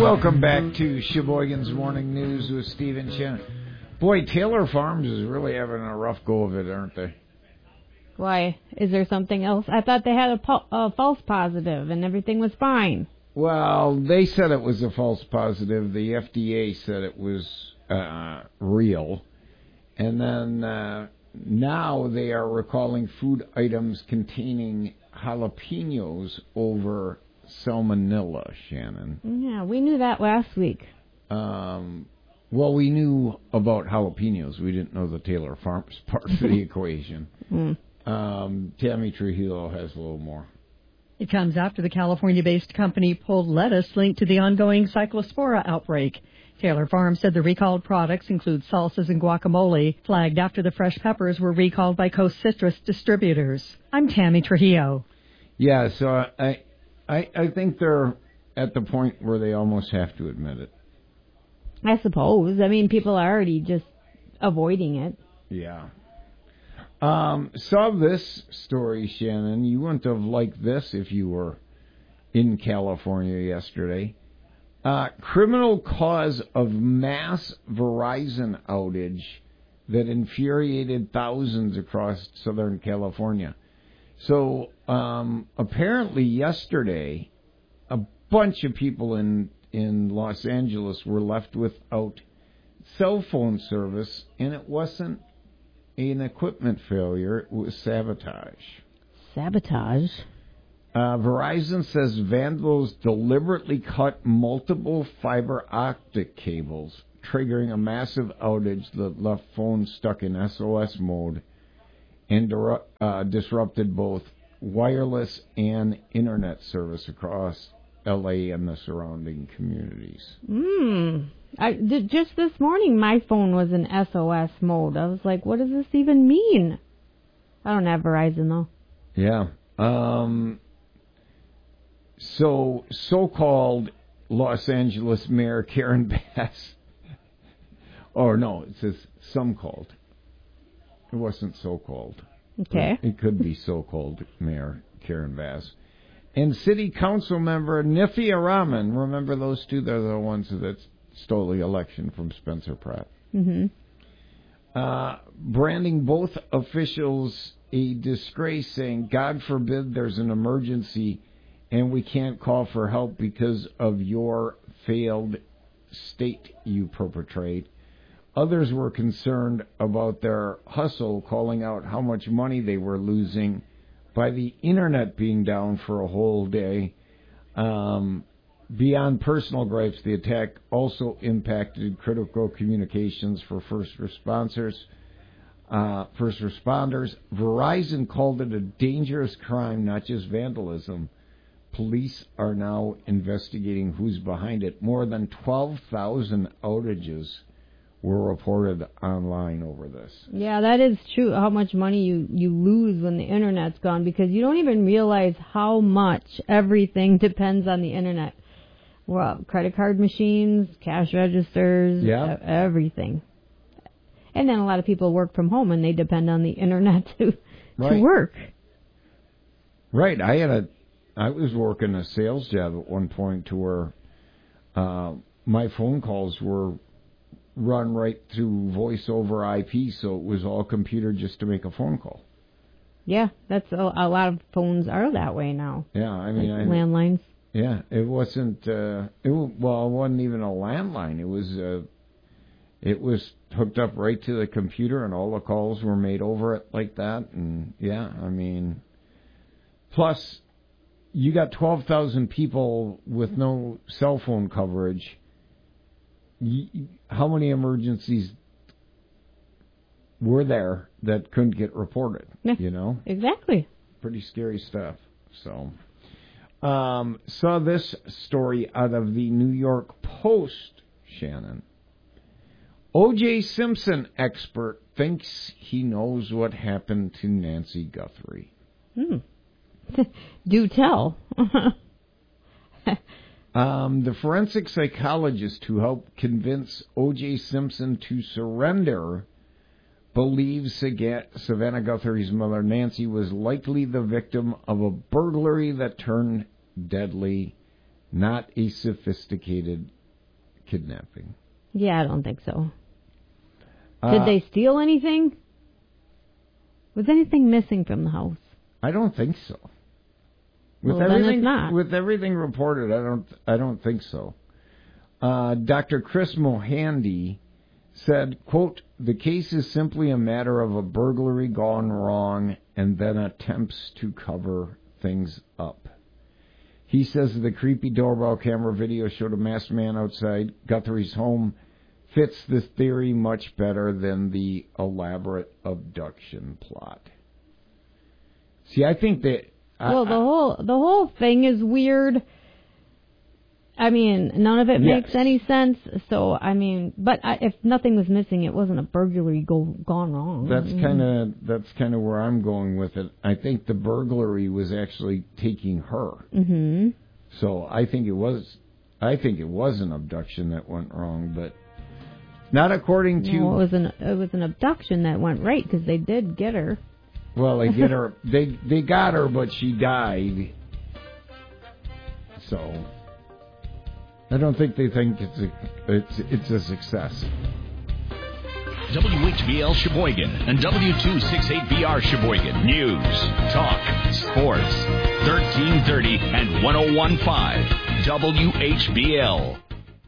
Welcome back to Sheboygan's Morning News with Stephen Shannon. Boy, Taylor Farms is really having a rough go of it, aren't they? Why? Is there something else? I thought they had a false positive and everything was fine. Well, they said it was a false positive. The FDA said it was real. And then now they are recalling food items containing jalapenos over salmonella, Shannon. Yeah, we knew that last week. Well, we knew about jalapenos. We didn't know the Taylor Farms part of the equation. Tammy Trujillo has a little more. It comes after the California-based company pulled lettuce linked to the ongoing Cyclospora outbreak. Taylor Farms said the recalled products include salsas and guacamole, flagged after the fresh peppers were recalled by Coast Citrus distributors. I'm Tammy Trujillo. Yeah, so I think they're at the point where they almost have to admit it. I suppose. I mean, people are already just avoiding it. Yeah. Saw this story, Shannon. You wouldn't have liked this if you were in California yesterday. Criminal cause of mass Verizon outage that infuriated thousands across Southern California. So apparently yesterday, a bunch of people in Los Angeles were left without cell phone service, and it wasn't an equipment failure, it was sabotage. Sabotage? Verizon says vandals deliberately cut multiple fiber optic cables, triggering a massive outage that left phones stuck in SOS mode and disrupted both wireless and internet service across L.A. and the surrounding communities. Just this morning, my phone was in SOS mode. I was like, what does this even mean? I don't have Verizon, though. Yeah. So-called Los Angeles Mayor Karen Bass. Oh, no, it says some called. It wasn't so-called. Okay. It could be so-called Mayor Karen Bass. And City Council member Nithya Raman. Remember those two? They're the ones that stole the election from Spencer Pratt. Mm-hmm. Branding both officials a disgrace, saying, God forbid there's an emergency and we can't call for help because of your failed state you perpetrate. Others were concerned about their hustle, calling out how much money they were losing by the internet being down for a whole day. Beyond personal gripes, the attack also impacted critical communications for first responders. Verizon called it a dangerous crime, not just vandalism. Police are now investigating who's behind it. More than 12,000 outages were reported online over this. Yeah, that is true, how much money you lose when the internet's gone, because you don't even realize how much everything depends on the internet. Well, credit card machines, cash registers, everything. And then a lot of people work from home and they depend on the internet to work. Right. I was working a sales job at one point to where my phone calls were run right through voice over IP, so it was all computer just to make a phone call. Yeah, that's a lot of phones are that way now. Yeah, I mean, like landlines. Yeah, it wasn't. It wasn't even a landline. It was hooked up right to the computer, and all the calls were made over it like that. And yeah, I mean, plus you got 12,000 people with no cell phone coverage. How many emergencies were there that couldn't get reported? Yeah, you know? Exactly. Pretty scary stuff. So, saw this story out of the New York Post, Shannon. O.J. Simpson expert thinks he knows what happened to Nancy Guthrie. Do tell. The forensic psychologist who helped convince O.J. Simpson to surrender believes Savannah Guthrie's mother, Nancy, was likely the victim of a burglary that turned deadly not a sophisticated kidnapping. Yeah, I don't think so. Did they steal anything? Was anything missing from the house? I don't think so. Well, then it's not. With everything reported, I don't think so. Dr. Chris Mohandy said, quote, "The case is simply a matter of a burglary gone wrong and then attempts to cover things up." He says the creepy doorbell camera video showed a masked man outside Guthrie's home fits the theory much better than the elaborate abduction plot. See, I think that... the whole thing is weird. I mean, none of it makes any sense. So, I mean, but if nothing was missing, it wasn't a burglary gone wrong. That's kind of where I'm going with it. I think the burglary was actually taking her. Mm-hmm. So I think it was an abduction that went wrong, but not according to. No, it was an abduction that went right because they did get her. Well, they get her. They got her, but she died. So. I don't think they think it's a success. WHBL Sheboygan and W268BR Sheboygan. News, talk, sports. 1330 and 101.5 WHBL.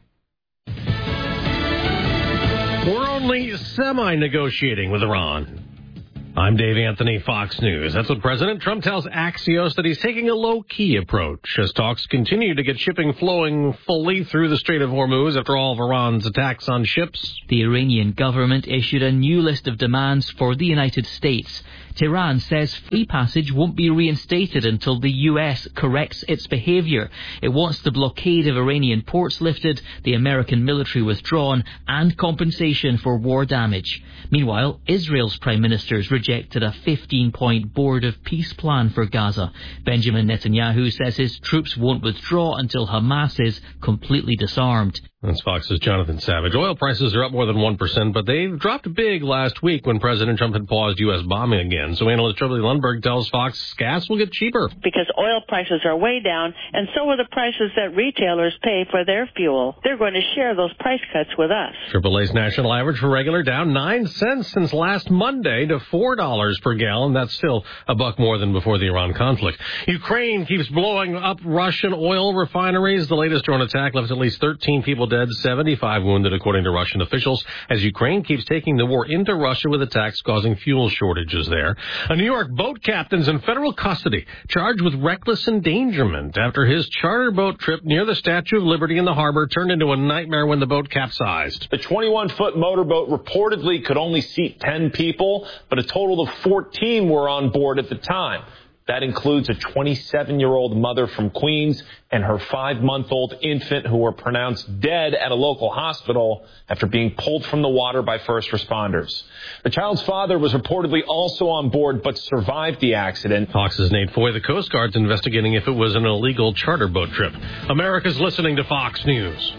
We're only semi-negotiating with Iran. I'm Dave Anthony, Fox News. That's what President Trump tells Axios, that he's taking a low-key approach as talks continue to get shipping flowing fully through the Strait of Hormuz after all of Iran's attacks on ships. The Iranian government issued a new list of demands for the United States. Tehran says free passage won't be reinstated until the U.S. corrects its behavior. It wants the blockade of Iranian ports lifted, the American military withdrawn, and compensation for war damage. Meanwhile, Israel's prime ministers rejected a 15-point Board of Peace plan for Gaza. Benjamin Netanyahu says his troops won't withdraw until Hamas is completely disarmed. That's Fox's Jonathan Savage. Oil prices are up more than 1%, but they dropped big last week when President Trump had paused U.S. bombing again. So analyst Shirley Lundberg tells Fox gas will get cheaper. Because oil prices are way down, and so are the prices that retailers pay for their fuel. They're going to share those price cuts with us. AAA's national average for regular down 9 cents since last Monday to $4 per gallon. That's still $1 more than before the Iran conflict. Ukraine keeps blowing up Russian oil refineries. The latest drone attack left at least 13 people dead, 75 wounded, according to Russian officials, as Ukraine keeps taking the war into Russia with attacks causing fuel shortages there. A New York boat captain's in federal custody, charged with reckless endangerment after his charter boat trip near the Statue of Liberty in the harbor turned into a nightmare when the boat capsized. The 21-foot motorboat reportedly could only seat 10 people, but a total of 14 were on board at the time. That includes a 27-year-old mother from Queens and her 5-month-old infant who were pronounced dead at a local hospital after being pulled from the water by first responders. The child's father was reportedly also on board but survived the accident. Fox's Nate Foy. The Coast Guard's investigating if it was an illegal charter boat trip. America's listening to Fox News.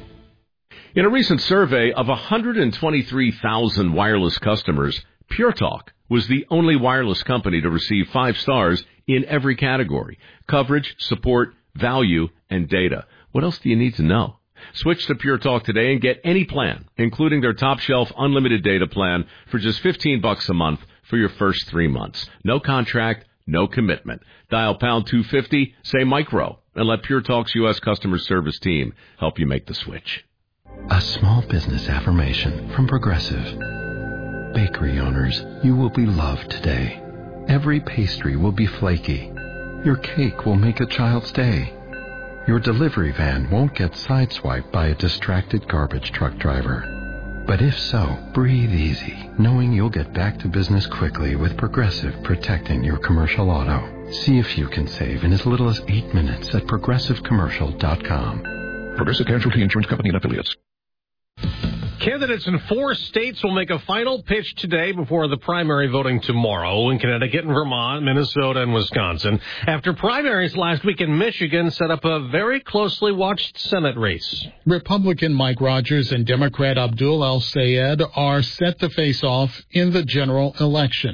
In a recent survey of 123,000 wireless customers, Pure Talk was the only wireless company to receive 5 stars in every category: coverage, support, value, and data. What else do you need to know? Switch to Pure Talk today and get any plan, including their top shelf unlimited data plan, for just $15 a month for your first 3 months. No contract, no commitment. Dial pound 250, say micro, and let Pure Talk's U.S. customer service team help you make the switch. A small business affirmation from Progressive. Bakery owners, you will be loved today. Every pastry will be flaky. Your cake will make a child's day. Your delivery van won't get sideswiped by a distracted garbage truck driver. But if so, breathe easy, knowing you'll get back to business quickly with Progressive protecting your commercial auto. See if you can save in as little as 8 minutes at progressivecommercial.com. Progressive Casualty Insurance Company and Affiliates. Candidates in 4 states will make a final pitch today before the primary voting tomorrow in Connecticut and Vermont, Minnesota, and Wisconsin, after primaries last week in Michigan set up a very closely watched Senate race. Republican Mike Rogers and Democrat Abdul El-Sayed are set to face off in the general election.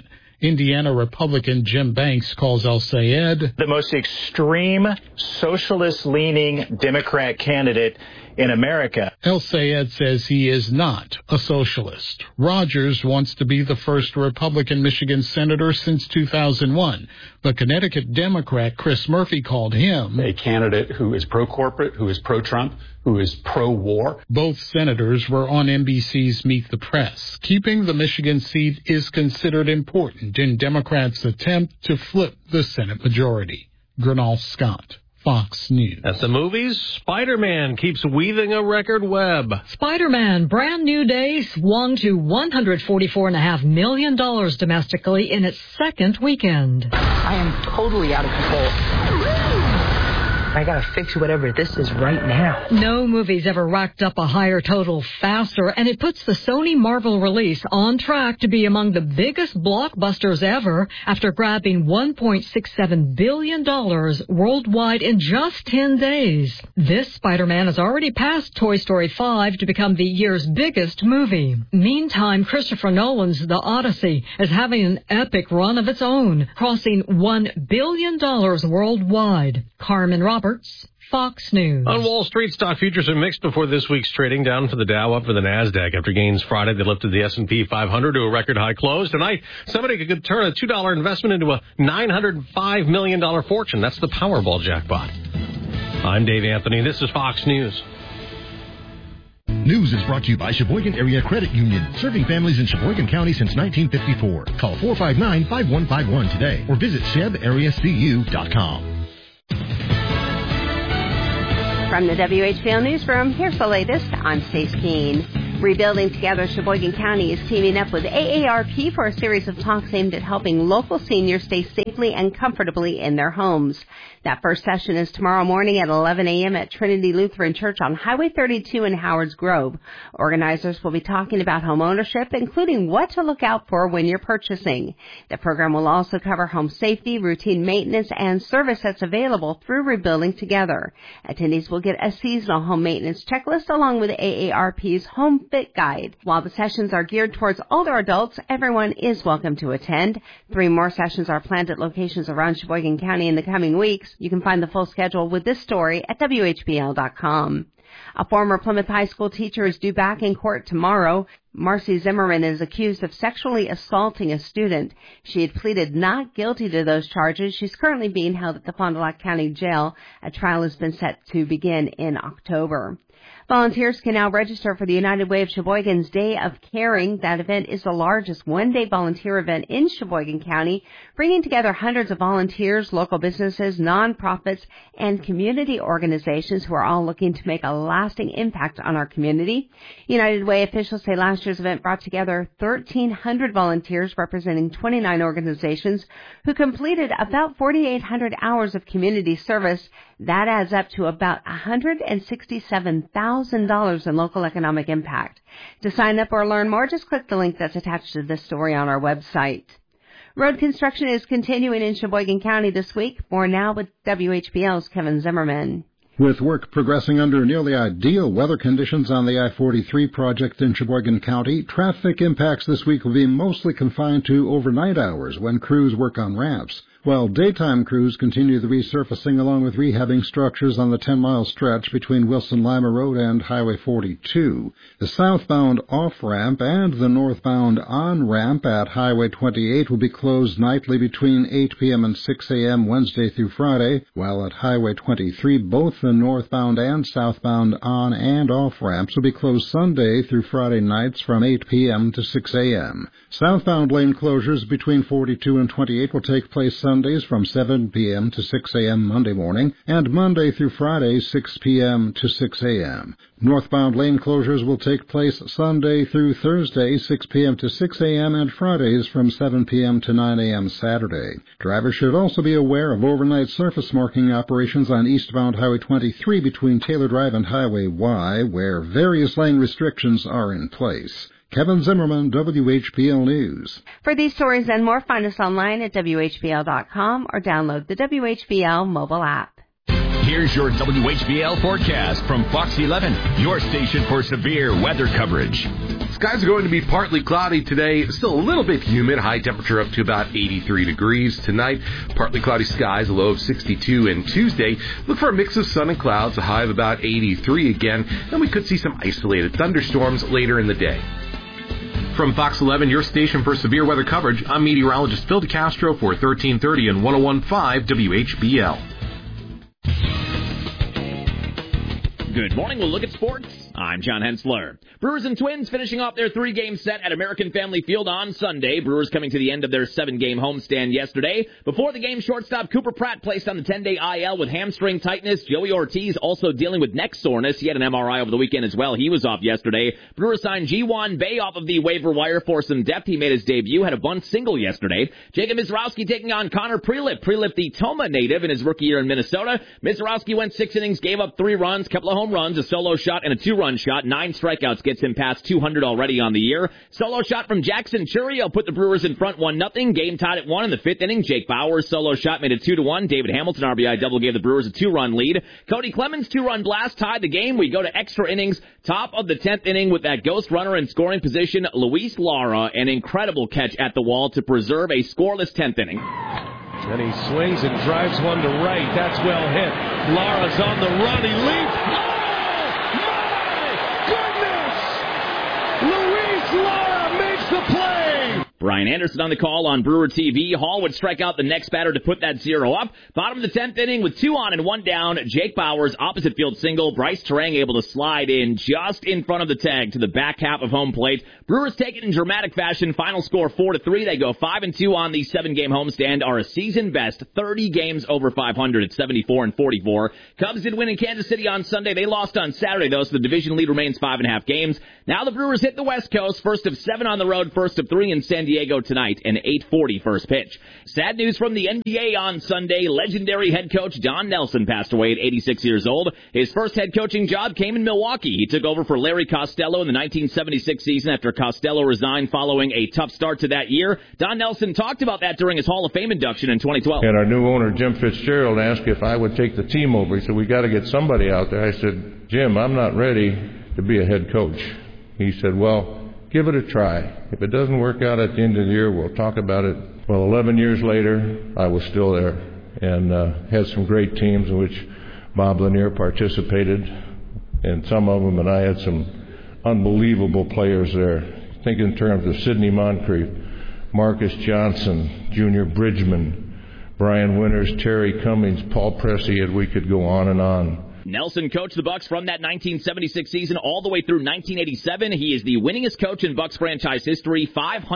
Indiana Republican Jim Banks calls El-Sayed the most extreme, socialist-leaning Democrat candidate in America. El-Sayed says he is not a socialist. Rogers wants to be the first Republican Michigan senator since 2001, but Connecticut Democrat Chris Murphy called him a candidate who is pro-corporate, who is pro-Trump, who is pro-war. Both senators were on NBC's Meet the Press. Keeping the Michigan seat is considered important in Democrats' attempt to flip the Senate majority. Gernal Scott, Fox News. At the movies, Spider-Man keeps weaving a record web. Spider-Man Brand New Day swung to $144.5 million domestically in its second weekend. I am totally out of control. I gotta fix whatever this is right now. No movie's ever racked up a higher total faster, and it puts the Sony Marvel release on track to be among the biggest blockbusters ever after grabbing $1.67 billion worldwide in just 10 days. This Spider-Man has already passed Toy Story 5 to become the year's biggest movie. Meantime, Christopher Nolan's The Odyssey is having an epic run of its own, crossing $1 billion worldwide. Carmen Roberts, Fox News. On Wall Street, stock futures are mixed before this week's trading, down for the Dow, up for the NASDAQ. After gains Friday, they lifted the S&P 500 to a record high close. Tonight, somebody could turn a $2 investment into a $905 million fortune. That's the Powerball jackpot. I'm Dave Anthony. This is Fox News. News is brought to you by Sheboygan Area Credit Union, serving families in Sheboygan County since 1954. Call 459-5151 today or visit shebareacu.com. From the WHBL Newsroom, here's the latest. I'm Stace Keene. Rebuilding Together Sheboygan County is teaming up with AARP for a series of talks aimed at helping local seniors stay safely and comfortably in their homes. That first session is tomorrow morning at 11 a.m. at Trinity Lutheran Church on Highway 32 in Howards Grove. Organizers will be talking about home ownership, including what to look out for when you're purchasing. The program will also cover home safety, routine maintenance, and service that's available through Rebuilding Together. Attendees will get a seasonal home maintenance checklist along with AARP's Home Fit Guide. While the sessions are geared towards older adults, everyone is welcome to attend. 3 more sessions are planned at locations around Sheboygan County in the coming weeks. You can find the full schedule with this story at WHBL.com. A former Plymouth High School teacher is due back in court tomorrow. Marcy Zimmerman is accused of sexually assaulting a student. She had pleaded not guilty to those charges. She's currently being held at the Fond du Lac County Jail. A trial has been set to begin in October. Volunteers can now register for the United Way of Sheboygan's Day of Caring. That event is the largest one-day volunteer event in Sheboygan County, bringing together hundreds of volunteers, local businesses, nonprofits, and community organizations who are all looking to make a lasting impact on our community. United Way officials say last year's event brought together 1,300 volunteers representing 29 organizations who completed about 4,800 hours of community service. That adds up to about $167,000 in local economic impact. To sign up or learn more, just click the link that's attached to this story on our website. Road construction is continuing in Sheboygan County this week. More now with WHBL's Kevin Zimmerman. With work progressing under nearly ideal weather conditions on the I-43 project in Sheboygan County, traffic impacts this week will be mostly confined to overnight hours when crews work on ramps, while daytime crews continue the resurfacing along with rehabbing structures on the 10-mile stretch between Wilson-Lima Road and Highway 42. The southbound off-ramp and the northbound on-ramp at Highway 28 will be closed nightly between 8 p.m. and 6 a.m. Wednesday through Friday, while at Highway 23 both the northbound and southbound on- and off-ramps will be closed Sunday through Friday nights from 8 p.m. to 6 a.m. Southbound lane closures between 42 and 28 will take place Sundays from 7 p.m. to 6 a.m. Monday morning, and Monday through Friday 6 p.m. to 6 a.m. Northbound lane closures will take place Sunday through Thursday 6 p.m. to 6 a.m. and Fridays from 7 p.m. to 9 a.m. Saturday. Drivers should also be aware of overnight surface marking operations on eastbound Highway 23 between Taylor Drive and Highway Y, where various lane restrictions are in place. Kevin Zimmerman, WHBL News. For these stories and more, find us online at WHBL.com or download the WHBL mobile app. Here's your WHBL forecast from Fox 11, your station for severe weather coverage. Skies are going to be partly cloudy today, still a little bit humid, high temperature up to about 83 degrees. Tonight, partly cloudy skies, a low of 62. And Tuesday, look for a mix of sun and clouds, a high of about 83 again. Then we could see some isolated thunderstorms later in the day. From Fox 11, your station for severe weather coverage, I'm meteorologist Phil DeCastro for 1330 and 101.5 WHBL. Good morning. We'll look at sports. I'm John Hensler. Brewers and Twins finishing off their 3-game set at American Family Field on Sunday. Brewers coming to the end of their 7-game homestand yesterday. Before the game, shortstop Cooper Pratt placed on the 10-day IL with hamstring tightness. Joey Ortiz also dealing with neck soreness. He had an MRI over the weekend as well. He was off yesterday. Brewers signed Ji-Wan Bae off of the waiver wire for some depth. He made his debut, had a bunt single yesterday. Jacob Mizorowski taking on Connor Prelip. Prelip, the Toma native in his rookie year in Minnesota. Mizorowski went 6 innings, gave up 3 runs, couple of home runs, a solo shot, and a 2-run shot. 9 strikeouts gets him past 200 already on the year. Solo shot from Jackson Churio put the Brewers in front 1-0. Game tied at 1 in the 5th inning. Jake Bauers' solo shot made it 2-1. David Hamilton RBI double gave the Brewers a 2-run lead. Cody Clemens' 2-run blast tied the game. We go to extra innings. Top of the 10th inning with that ghost runner in scoring position, Luis Lara, an incredible catch at the wall to preserve a scoreless 10th inning. And he swings and drives one to right. That's well hit. Lara's on the run. He leaps. Luis Lara makes the play! Brian Anderson on the call on Brewer TV. Hall would strike out the next batter to put that 0 up. Bottom of the 10th inning with 2 on and 1 down. Jake Bauers, opposite field single. Bryce Terang able to slide in just in front of the tag to the back half of home plate. Brewers take it in dramatic fashion. Final score 4-3. They go 5-2 on the 7-game homestand. Are a season best 30 games over 500 at 74-44. Cubs did win in Kansas City on Sunday. They lost on Saturday though, so the division lead remains 5.5 games. Now the Brewers hit the West Coast. First of 7 on the road, first of 3 in San Diego tonight, an 8:40 first pitch. Sad news from the NBA on Sunday. Legendary head coach Don Nelson passed away at 86 years old. His first head coaching job came in Milwaukee. He took over for Larry Costello in the 1976 season after Costello resigned following a tough start to that year. Don Nelson talked about that during his Hall of Fame induction in 2012. And our new owner, Jim Fitzgerald, asked if I would take the team over. He said, we got to get somebody out there. I said, Jim, I'm not ready to be a head coach. He said, well, give it a try. If it doesn't work out at the end of the year, we'll talk about it. Well, 11 years later, I was still there and had some great teams in which Bob Lanier participated, and some of them, and I had some unbelievable players there. Think in terms of Sidney Moncrief, Marcus Johnson, Junior Bridgman, Brian Winters, Terry Cummings, Paul Pressey, and we could go on and on. Nelson coached the Bucks from that 1976 season all the way through 1987. He is the winningest coach in Bucks franchise history,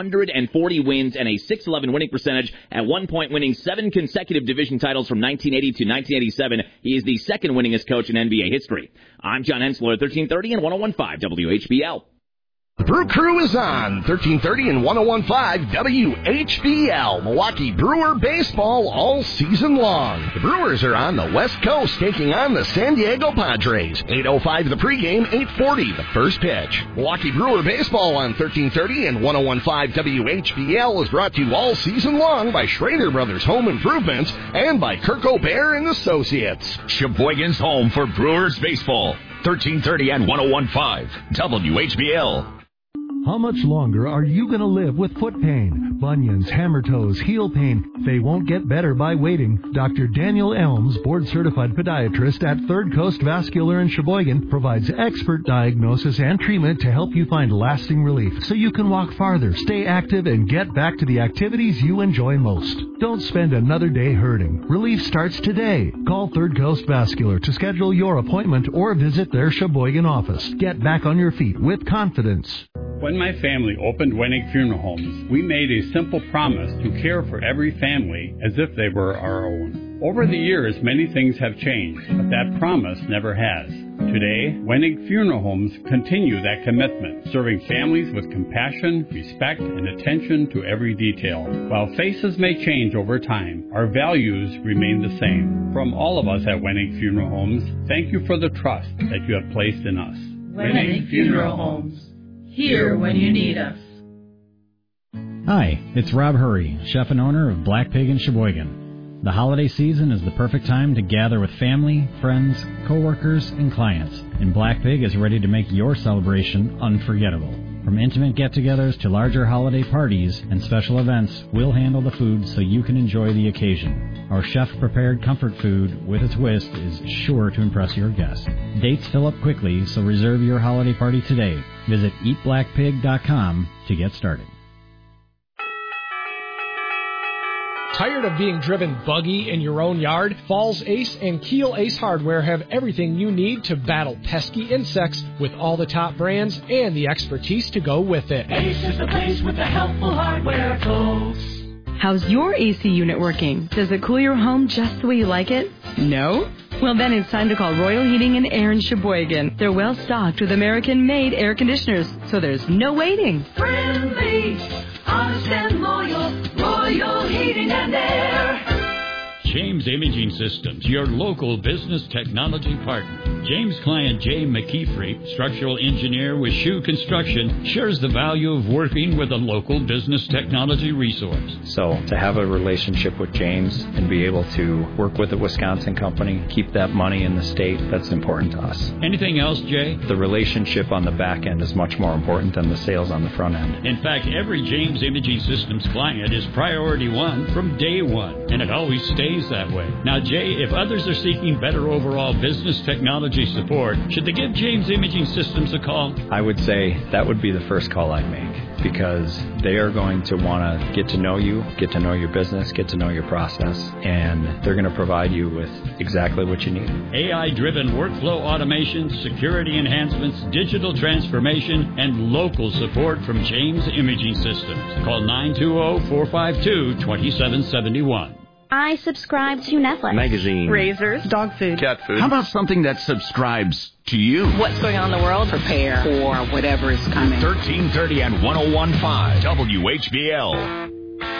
540 wins and a .611 winning percentage, at one point winning 7 consecutive division titles from 1980 to 1987. He is the second winningest coach in NBA history. I'm John Hensler at 1330 and 101.5 WHBL. The Brew Crew is on 1330 and 101.5 WHBL. Milwaukee Brewer baseball all season long. The Brewers are on the West Coast taking on the San Diego Padres. 8:05 the pregame, 8:40 the first pitch. Milwaukee Brewer baseball on 1330 and 101.5 WHBL is brought to you all season long by Schrader Brothers Home Improvements and by Kirk O'Bear and Associates. Sheboygan's home for Brewers baseball. 1330 and 101.5 WHBL. How much longer are you going to live with foot pain, bunions, hammer toes, heel pain? They won't get better by waiting. Dr. Daniel Elms, board-certified podiatrist at Third Coast Vascular in Sheboygan, provides expert diagnosis and treatment to help you find lasting relief so you can walk farther, stay active, and get back to the activities you enjoy most. Don't spend another day hurting. Relief starts today. Call Third Coast Vascular to schedule your appointment or visit their Sheboygan office. Get back on your feet with confidence. When my family opened Wenig Funeral Homes, we made a simple promise to care for every family as if they were our own. Over the years, many things have changed, but that promise never has. Today, Wenig Funeral Homes continue that commitment, serving families with compassion, respect, and attention to every detail. While faces may change over time, our values remain the same. From all of us at Wenig Funeral Homes, thank you for the trust that you have placed in us. Wenig Funeral Homes. Here when you need us. Hi, it's Rob Hurry, chef and owner of Black Pig in Sheboygan. The holiday season is the perfect time to gather with family, friends, coworkers, and clients, and Black Pig is ready to make your celebration unforgettable. From intimate get-togethers to larger holiday parties and special events, we'll handle the food so you can enjoy the occasion. Our chef-prepared comfort food with a twist is sure to impress your guests. Dates fill up quickly, so reserve your holiday party today. Visit eatblackpig.com to get started. Tired of being driven buggy in your own yard? Falls Ace and Keel Ace Hardware have everything you need to battle pesky insects with all the top brands and the expertise to go with it. Ace is the place with the helpful hardware, folks. How's your AC unit working? Does it cool your home just the way you like it? No? Well, then it's time to call Royal Heating and Air in Sheboygan. They're well stocked with American-made air conditioners, so there's no waiting. Friendly, honest and loyal, Royal Heating and Air. James Imaging Systems, your local business technology partner. James' client Jay McKeefrey, structural engineer with Shoe Construction, shares the value of working with a local business technology resource. So to have a relationship with James and be able to work with a Wisconsin company, keep that money in the state, that's important to us. Anything else, Jay? The relationship on the back end is much more important than the sales on the front end. In fact, every James Imaging Systems client is priority one from day one, and it always stays that way. Now, Jay, if others are seeking better overall business technology support, should they give James Imaging Systems a call? I would say that would be the first call I'd make, because they are going to want to get to know you, get to know your business, get to know your process, and they're going to provide you with exactly what you need. AI-driven workflow automation, security enhancements, digital transformation, and local support from James Imaging Systems. Call 920-452-2771. I subscribe to Netflix. Magazine. Razors. Dog food. Cat food. How about something that subscribes to you? What's going on in the world? Prepare for whatever is coming. 1330 and 101.5 WHBL.